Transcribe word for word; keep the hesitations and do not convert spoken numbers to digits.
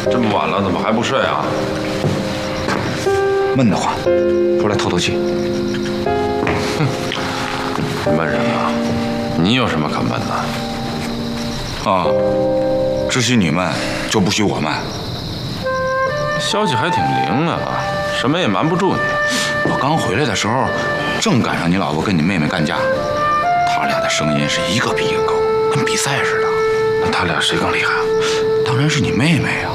这么晚了，怎么还不睡啊？ 闷得慌，出来透透气。 哼，闷人啊！你有什么可闷的？ 啊，只许你闷，就不许我闷。 消息还挺灵啊，什么也瞒不住你。 我刚回来的时候，正赶上你老婆跟你妹妹干架，他俩的声音是一个比一个高，跟比赛似的。 那他俩谁更厉害啊？ 当然是你妹妹啊。